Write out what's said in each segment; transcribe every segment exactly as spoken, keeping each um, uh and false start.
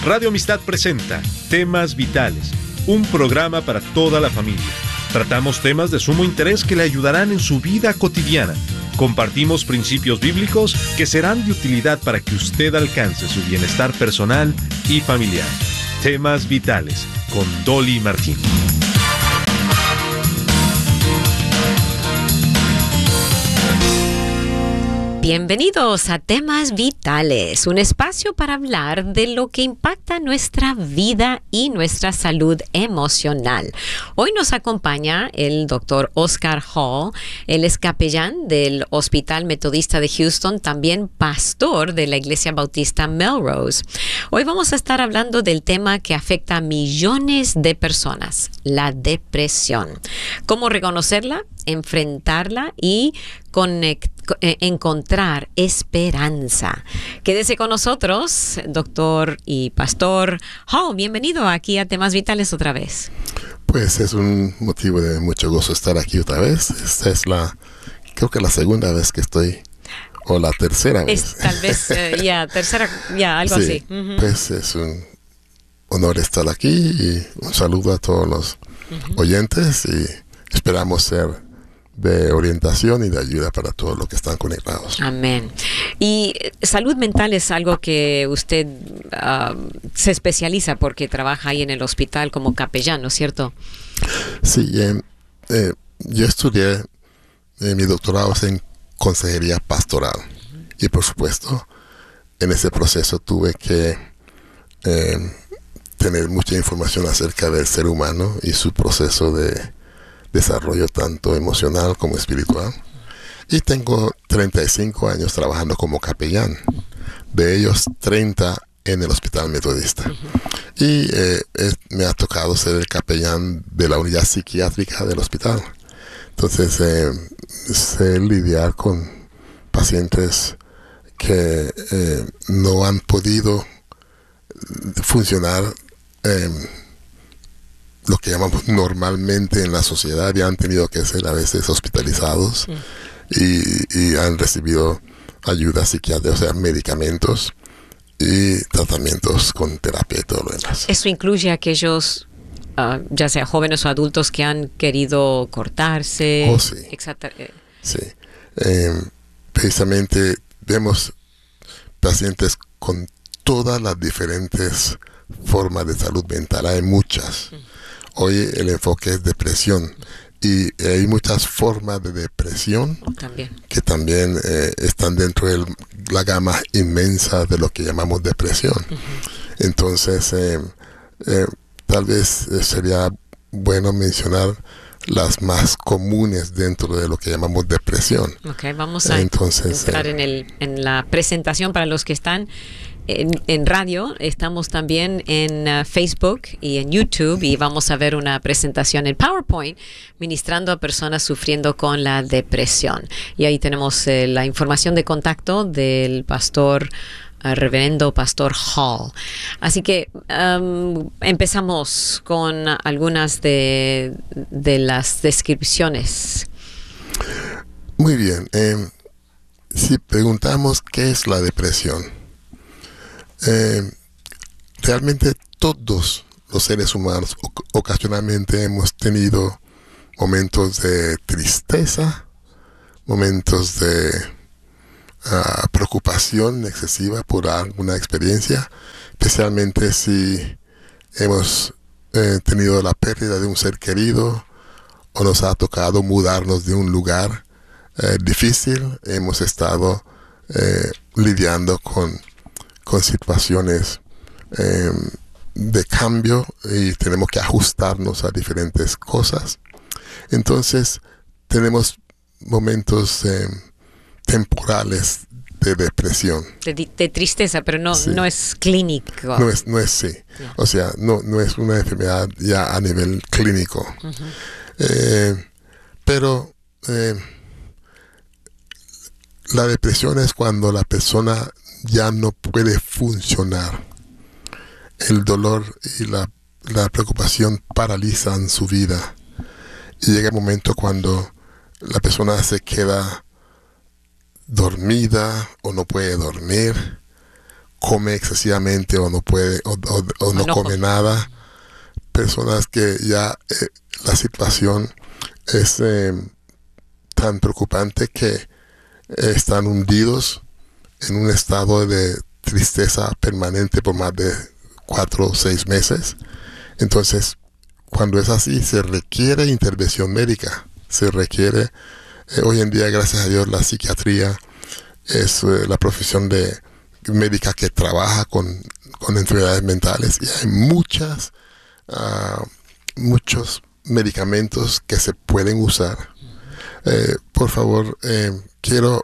Radio Amistad presenta Temas Vitales, un programa para toda la familia. Tratamos temas de sumo interés que le ayudarán en su vida cotidiana. Compartimos principios bíblicos que serán de utilidad para que usted alcance su bienestar personal y familiar. Temas Vitales, con Dolly Martín. Bienvenidos a Temas Vitales, un espacio para hablar de lo que impacta nuestra vida y nuestra salud emocional. Hoy nos acompaña el doctor Oscar Hall. Él es capellán del Hospital Metodista de Houston, también pastor de la Iglesia Bautista Melrose. Hoy vamos a estar hablando del tema que afecta a millones de personas, la depresión. ¿Cómo reconocerla, enfrentarla y conectar? Encontrar esperanza. Quédese con nosotros, doctor y pastor Hall. Bienvenido aquí a Temas Vitales otra vez. Pues es un motivo de mucho gozo estar aquí otra vez. Esta es la, creo que la segunda vez que estoy, o la tercera vez. Es, tal vez, uh, ya, yeah, tercera, ya, yeah, algo sí, así. Uh-huh. Pues es un honor estar aquí y un saludo a todos los uh-huh. oyentes y esperamos ser de orientación y de ayuda para todos los que están conectados. Amén. Y salud mental es algo que usted uh, se especializa porque trabaja ahí en el hospital como capellán, ¿no es cierto? Sí, eh, eh, yo estudié eh, mi doctorado en consejería pastoral. Uh-huh. Y por supuesto, en ese proceso tuve que eh, tener mucha información acerca del ser humano y su proceso de desarrollo tanto emocional como espiritual. Y tengo treinta y cinco años trabajando como capellán, de ellos treinta en el Hospital Metodista. Uh-huh. Y eh, eh, me ha tocado ser el capellán de la unidad psiquiátrica del hospital. Entonces, eh, sé lidiar con pacientes que eh, no han podido funcionar eh, lo que llamamos normalmente en la sociedad y han tenido que ser a veces hospitalizados mm. y, y han recibido ayuda psiquiátrica, o sea, medicamentos y tratamientos con terapia y todo lo demás. ¿Eso incluye a aquellos, uh, ya sea jóvenes o adultos, que han querido cortarse? Oh, sí. Exacto. Sí. Eh, precisamente vemos pacientes con todas las diferentes formas de salud mental. Hay muchas. Mm. Hoy el enfoque es depresión y hay muchas formas de depresión también. que también eh, están dentro de la gama inmensa de lo que llamamos depresión. Uh-huh. Entonces, eh, eh, tal vez eh, sería bueno mencionar las más comunes dentro de lo que llamamos depresión. Ok, vamos a Entonces, entrar eh, en, el, en la presentación para los que están En, en radio. Estamos también en uh, Facebook y en YouTube y vamos a ver una presentación en PowerPoint ministrando a personas sufriendo con la depresión. Y ahí tenemos eh, la información de contacto del pastor, uh, reverendo pastor Hall. Así que um, empezamos con algunas de, de las descripciones. Muy bien. Eh, si preguntamos qué es la depresión, Eh, realmente todos los seres humanos ocasionalmente hemos tenido momentos de tristeza, momentos de uh, preocupación excesiva por alguna experiencia, especialmente si hemos eh, tenido la pérdida de un ser querido o nos ha tocado mudarnos de un lugar eh, difícil. Hemos estado eh, lidiando con con situaciones eh, de cambio y tenemos que ajustarnos a diferentes cosas. Entonces tenemos momentos eh, temporales de depresión. De, de tristeza, pero no, sí. no es clínico. No es, no es sí. Yeah. O sea, no, no es una enfermedad ya a nivel clínico. Uh-huh. Eh, pero eh, la depresión es cuando la persona ya no puede funcionar. El dolor y la, la preocupación paralizan su vida. Y llega el momento cuando la persona se queda dormida o no puede dormir come excesivamente o no puede o, o, o no, no come, come nada, personas que ya eh, la situación es eh, tan preocupante que eh, están hundidos en un estado de tristeza permanente por más de cuatro o seis meses. Entonces, cuando es así, se requiere intervención médica, se requiere, eh, hoy en día, gracias a Dios, la psiquiatría es eh, la profesión de médica que trabaja con, con enfermedades mentales, y hay muchas, uh, muchos medicamentos que se pueden usar. Eh, por favor, eh, quiero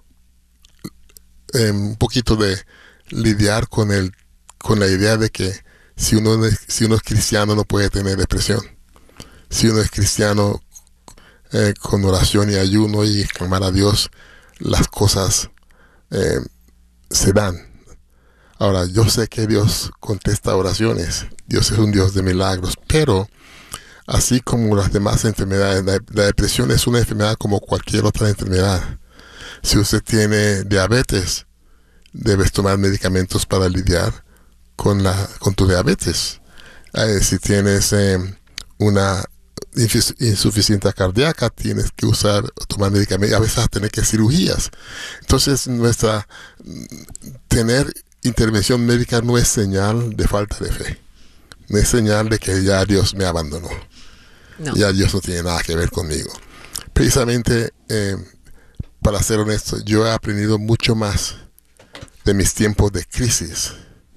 eh, un poquito de lidiar con el con la idea de que si uno es, si uno es cristiano no puede tener depresión. Si uno es cristiano eh, con oración y ayuno y clamar a Dios, las cosas eh, se dan. Ahora, yo sé que Dios contesta oraciones, Dios es un Dios de milagros, pero así como las demás enfermedades, la, la depresión es una enfermedad como cualquier otra enfermedad. Si usted tiene diabetes, debes tomar medicamentos para lidiar con, la, con tu diabetes. Eh, si tienes eh, una insuficiencia cardíaca, tienes que usar o tomar medicamentos, a veces vas a tener que hacer cirugías. Entonces, nuestra tener intervención médica no es señal de falta de fe, no es señal de que ya Dios me abandonó, no. Ya Dios no tiene nada que ver conmigo. Precisamente, eh, para ser honesto, yo he aprendido mucho más de mis tiempos de crisis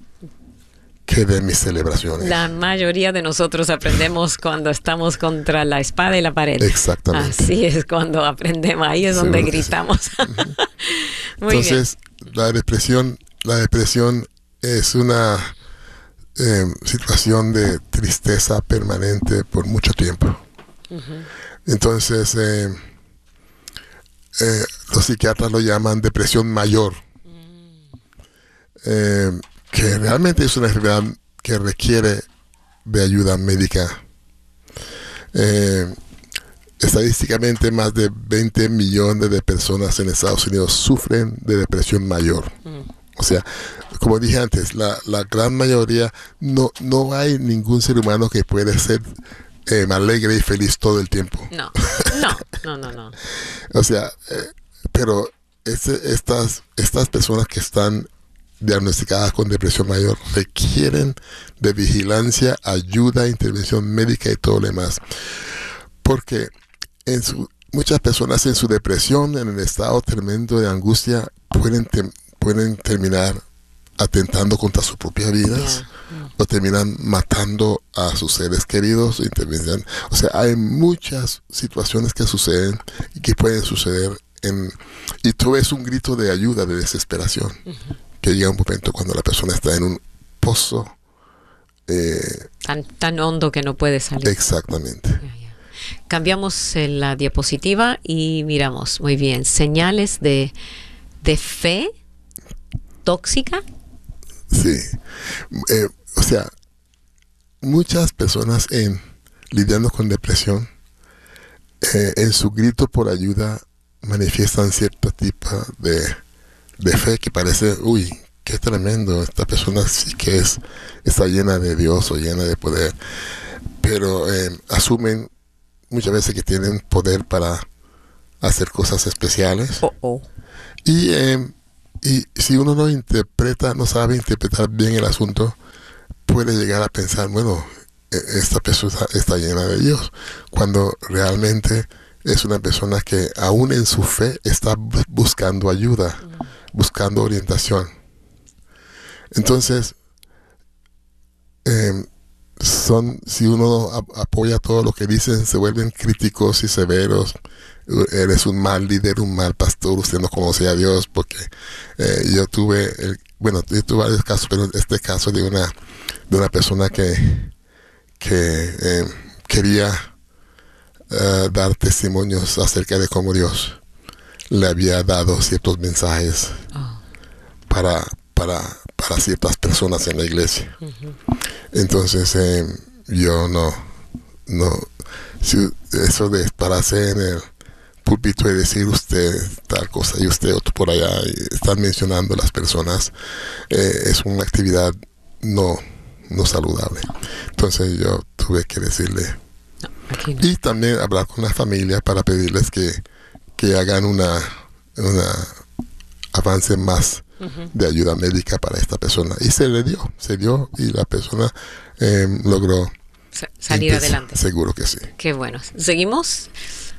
que de mis celebraciones. La mayoría de nosotros aprendemos cuando estamos contra la espada y la pared. Exactamente. Así es cuando aprendemos, ahí es donde gritamos. Sí. Muy Entonces, bien. la depresión, la depresión es una eh, situación de tristeza permanente por mucho tiempo. Uh-huh. Entonces, eh, eh, los psiquiatras lo llaman depresión mayor. Uh-huh. Eh, que realmente es una enfermedad que requiere de ayuda médica. Eh, estadísticamente, más de veinte millones de personas en Estados Unidos sufren de depresión mayor. Mm. O sea, como dije antes, la, la gran mayoría, no, no hay ningún ser humano que puede ser eh, alegre y feliz todo el tiempo. No, no, no, no, no. O sea, eh, pero este, estas, estas personas que están diagnosticadas con depresión mayor requieren de vigilancia, ayuda, intervención médica y todo lo demás, porque en su, muchas personas en su depresión, en el estado tremendo de angustia, pueden, te, pueden terminar atentando contra sus propias vidas, yeah. Yeah. o terminan matando a sus seres queridos. Intervención. O sea, hay muchas situaciones que suceden y que pueden suceder en, y todo es un grito de ayuda, de desesperación. Uh-huh. Que llega un momento cuando la persona está en un pozo eh, tan, tan hondo que no puede salir. Exactamente. Ya, ya. Cambiamos en la diapositiva y miramos, muy bien, señales de, de fe tóxica. Sí, eh, o sea, muchas personas en lidiando con depresión, eh, en su grito por ayuda manifiestan cierto tipo de de fe que parece, uy, qué tremendo, esta persona sí que es, está llena de Dios o llena de poder, pero eh, asumen muchas veces que tienen poder para hacer cosas especiales. Oh, oh. Y, eh, y si uno no interpreta, no sabe interpretar bien el asunto, puede llegar a pensar, bueno, esta persona está llena de Dios, cuando realmente es una persona que aún en su fe está buscando ayuda, mm. buscando orientación. Entonces, eh, son, si uno a, apoya todo lo que dicen, se vuelven críticos y severos. Eres un mal líder, un mal pastor, usted no conoce a Dios, porque eh, yo tuve, el, bueno, yo tuve varios casos, pero este caso de una, de una persona que, que eh, quería Uh, dar testimonios acerca de cómo Dios le había dado ciertos mensajes oh. para, para, para ciertas personas en la iglesia. Uh-huh. Entonces eh, yo no, no si, eso de pararse en el púlpito y decir usted tal cosa y usted otro por allá y estar mencionando a las personas eh, es una actividad no, no saludable. Entonces yo tuve que decirle no, aquí no. Y también hablar con la familia para pedirles que, que hagan una, una avance más uh-huh. de ayuda médica para esta persona. Y se le dio, se dio y la persona eh, logró Sa- salir empezar. adelante. Seguro que sí. Qué bueno. ¿Seguimos?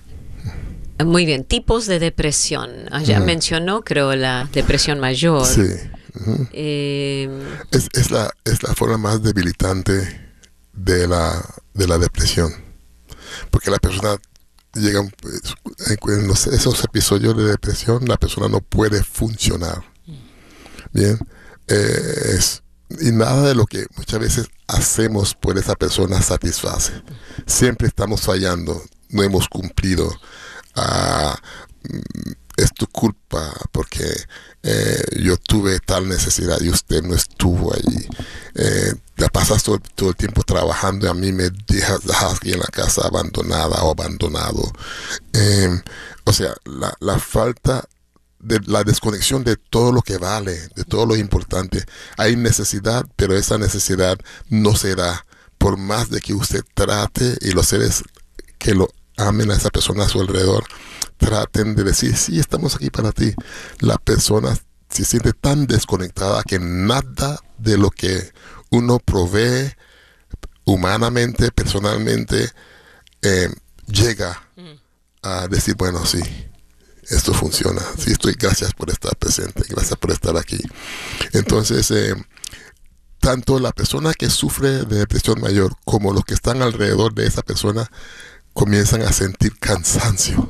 Muy bien. Tipos de depresión. Ya uh-huh. mencionó, creo, la depresión mayor. Sí. Uh-huh. Eh, es, es, la, es la forma más debilitante de la, de la depresión. Porque la persona llega en los, esos episodios de depresión, la persona no puede funcionar. Bien. Eh, es, y nada de lo que muchas veces hacemos por esa persona satisface. Siempre estamos fallando, no hemos cumplido. Uh, es tu culpa porque eh, yo tuve tal necesidad y usted no estuvo allí. Eh, la pasas todo, todo el tiempo trabajando y a mí me dejas, dejas aquí en la casa abandonada o abandonado. Eh, o sea, la, la falta de la desconexión de todo lo que vale, de todo lo importante. Hay necesidad, pero esa necesidad no se da por más de que usted trate y los seres que lo amen a esa persona a su alrededor traten de decir, sí, estamos aquí para ti. La persona se siente tan desconectada que nada de lo que uno provee humanamente, personalmente, eh, llega a decir, bueno, sí, esto funciona. Sí, estoy, gracias por estar presente, gracias por estar aquí. Entonces, eh, tanto la persona que sufre de depresión mayor como los que están alrededor de esa persona comienzan a sentir cansancio.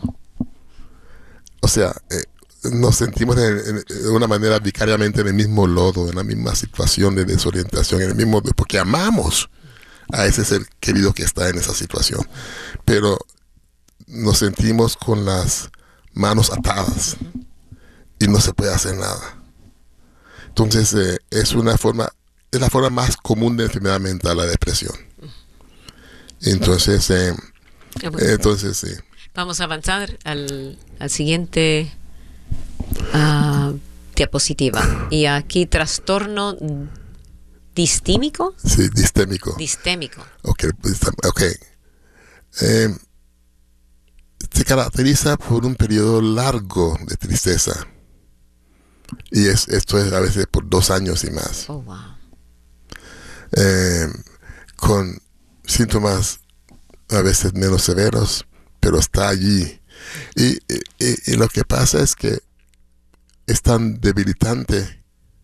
O sea, eh, nos sentimos de, de una manera vicariamente en el mismo lodo, en la misma situación de desorientación, en el mismo, porque amamos a ese ser querido que está en esa situación. Pero nos sentimos con las manos atadas y no se puede hacer nada. Entonces, eh, es una forma, es la forma más común de enfermedad mental, la depresión. Entonces, eh, entonces sí. Vamos a avanzar al, al siguiente uh, diapositiva. Y aquí, trastorno distímico. Sí, distémico. Distémico. Ok, ok. Eh, se caracteriza por un periodo largo de tristeza. Y es, esto es a veces por dos años y más. Oh, wow. Eh, con síntomas a veces menos severos, pero está allí. Y, y, y lo que pasa es que es tan debilitante.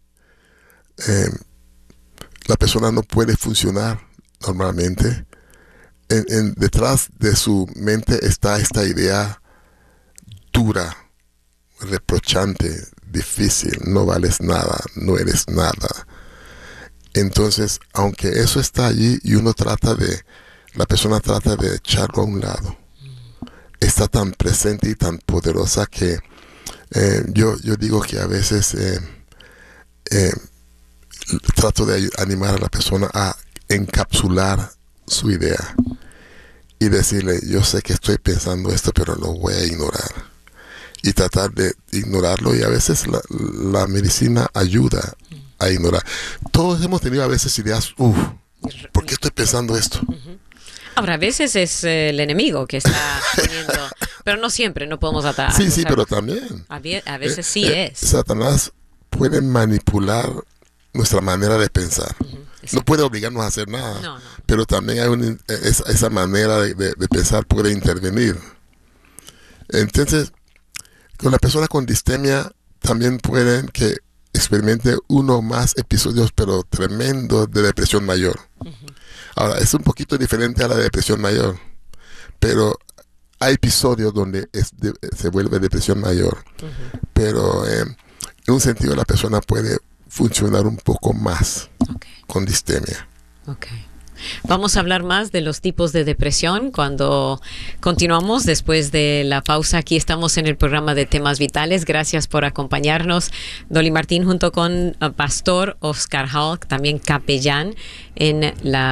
Eh, la persona no puede funcionar normalmente. En, en, detrás de su mente está esta idea dura, reprochante, difícil, no vales nada, no eres nada. Entonces, aunque eso está allí y uno trata de, la persona trata de echarlo a un lado, está tan presente y tan poderosa que eh, yo, yo digo que a veces eh, eh, trato de animar a la persona a encapsular su idea y decirle, yo sé que estoy pensando esto, pero lo voy a ignorar. Y tratar de ignorarlo, y a veces la, la medicina ayuda a ignorar. Todos hemos tenido a veces ideas, uff, ¿por qué estoy pensando esto? Uh-huh. Ahora, a veces es eh, el enemigo que está poniendo, pero no siempre, no podemos atar. Sí, sí, pero también. A, a veces eh, sí eh, es. Satanás puede manipular nuestra manera de pensar. Uh-huh. No puede obligarnos a hacer nada, no, no. pero también hay un, esa, esa manera de, de, de pensar puede intervenir. Entonces, con la persona con distemia también pueden que experimente uno o más episodios, pero tremendos, de depresión mayor. Uh-huh. Ahora, es un poquito diferente a la depresión mayor, pero hay episodios donde es de, se vuelve depresión mayor. Uh-huh. Pero eh, en un sentido la persona puede funcionar un poco más okay. con distemia. Okay. Vamos a hablar más de los tipos de depresión cuando continuamos después de la pausa. Aquí estamos en el programa de Temas Vitales. Gracias por acompañarnos. Dolly Martín junto con uh, Pastor Oscar Hall, también capellán en la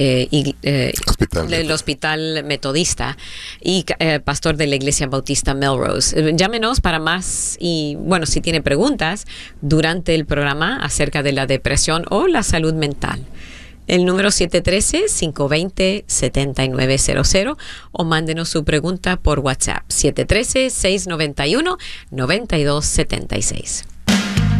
eh, y, eh, Hospital. el Hospital Metodista y eh, pastor de la Iglesia Bautista Melrose. Eh, llámenos para más y, bueno, si tiene preguntas durante el programa acerca de la depresión o la salud mental. El número siete uno tres, cinco dos cero, siete nueve cero cero o mándenos su pregunta por WhatsApp siete uno tres, seis nueve uno, nueve dos siete seis.